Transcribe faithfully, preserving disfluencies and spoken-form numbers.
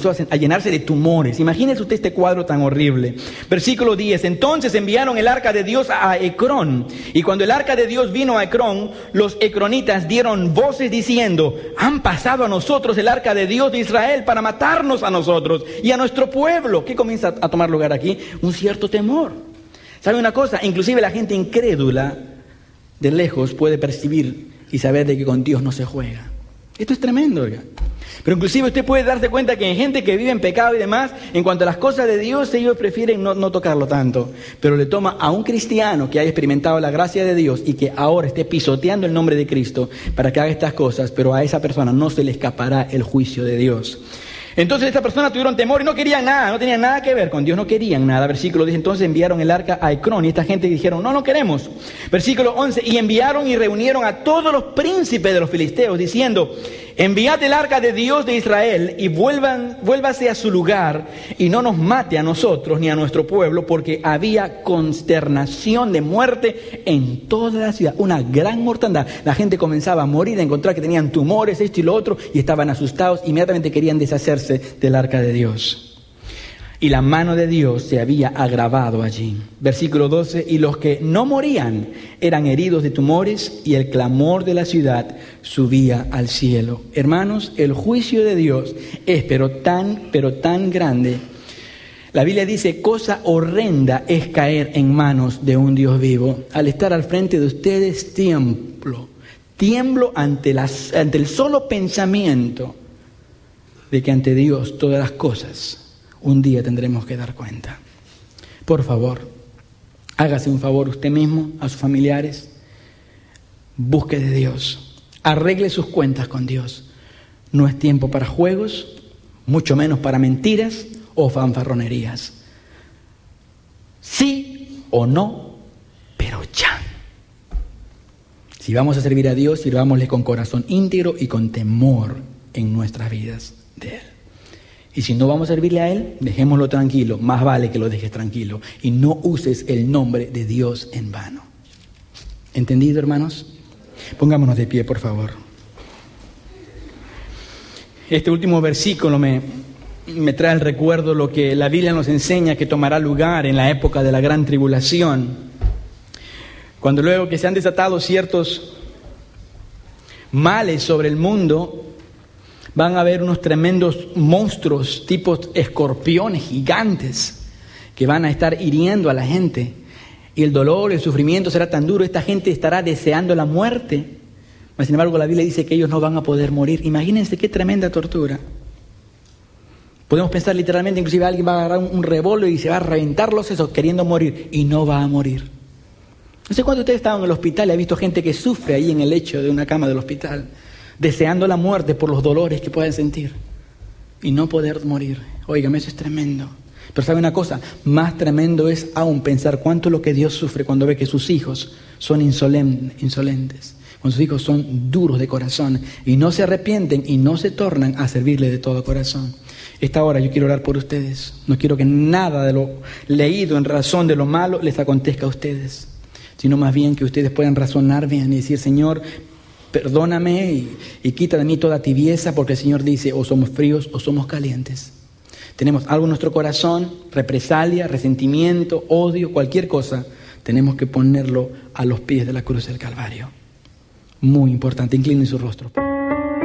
comenzó a llenarse de tumores. Imagínese usted este cuadro tan horrible. Versículo diez. Entonces enviaron el arca de Dios a Ecrón. Y cuando el arca de Dios vino a Ecrón, los ecronitas dieron voces diciendo: han pasado a nosotros el arca de Dios de Israel para matarnos a nosotros y a nuestro pueblo. ¿Qué comienza a tomar lugar aquí? Un cierto temor. ¿Sabe una cosa? Inclusive la gente incrédula de lejos puede percibir y saber de que con Dios no se juega. Esto es tremendo, oiga. Pero inclusive usted puede darse cuenta que hay gente que vive en pecado y demás, en cuanto a las cosas de Dios, ellos prefieren no, no tocarlo tanto. Pero le toma a un cristiano que haya experimentado la gracia de Dios y que ahora esté pisoteando el nombre de Cristo para que haga estas cosas, pero a esa persona no se le escapará el juicio de Dios. Entonces estas personas tuvieron temor y no querían nada, no tenían nada que ver con Dios, no querían nada. Versículo diez, entonces enviaron el arca a Ecrón y esta gente dijeron: no, no queremos. Versículo once, y enviaron y reunieron a todos los príncipes de los filisteos diciendo: enviad el arca de Dios de Israel y vuelvan, vuélvase a su lugar y no nos mate a nosotros ni a nuestro pueblo, porque había consternación de muerte en toda la ciudad, una gran mortandad. La gente comenzaba a morir, a encontrar que tenían tumores, esto y lo otro, y estaban asustados, inmediatamente querían deshacerse del arca de Dios. Y la mano de Dios se había agravado allí. Versículo doce, y los que no morían eran heridos de tumores y el clamor de la ciudad subía al cielo. Hermanos, el juicio de Dios es pero tan, pero tan grande. La Biblia dice: cosa horrenda es caer en manos de un Dios vivo. Al estar al frente de ustedes tiemblo, tiemblo ante, las, ante el solo pensamiento de que ante Dios todas las cosas un día tendremos que dar cuenta. Por favor, hágase un favor usted mismo, a sus familiares, busque de Dios, arregle sus cuentas con Dios. No es tiempo para juegos, mucho menos para mentiras o fanfarronerías. Sí o no, pero ya. Si vamos a servir a Dios, sirvámosle con corazón íntegro y con temor en nuestras vidas de Él. Y si no vamos a servirle a Él, dejémoslo tranquilo. Más vale que lo dejes tranquilo y no uses el nombre de Dios en vano. ¿Entendido, hermanos? Pongámonos de pie, por favor. Este último versículo me, me trae al recuerdo lo que la Biblia nos enseña que tomará lugar en la época de la gran tribulación. Cuando luego que se han desatado ciertos males sobre el mundo, van a haber unos tremendos monstruos, tipos escorpiones gigantes, que van a estar hiriendo a la gente. Y el dolor, el sufrimiento será tan duro, esta gente estará deseando la muerte. Mas, sin embargo, la Biblia dice que ellos no van a poder morir. Imagínense qué tremenda tortura. Podemos pensar literalmente, inclusive alguien va a agarrar un, un revólver y se va a reventar los sesos queriendo morir, y no va a morir. No sé cuánto ustedes estaban en el hospital y ha visto gente que sufre ahí en el lecho de una cama del hospital, deseando la muerte por los dolores que pueden sentir y no poder morir. Óigame, eso es tremendo. Pero ¿sabe una cosa? Más tremendo es aún pensar cuánto lo que Dios sufre cuando ve que sus hijos son insolentes, cuando sus hijos son duros de corazón y no se arrepienten y no se tornan a servirle de todo corazón. Esta hora yo quiero orar por ustedes. No quiero que nada de lo leído en razón de lo malo les acontezca a ustedes, sino más bien que ustedes puedan razonar bien y decir: Señor, perdóname y, y quita de mí toda tibieza, porque el Señor dice: o somos fríos o somos calientes. Tenemos algo en nuestro corazón, represalia, resentimiento, odio, cualquier cosa, tenemos que ponerlo a los pies de la cruz del Calvario. Muy importante, inclinen su rostro.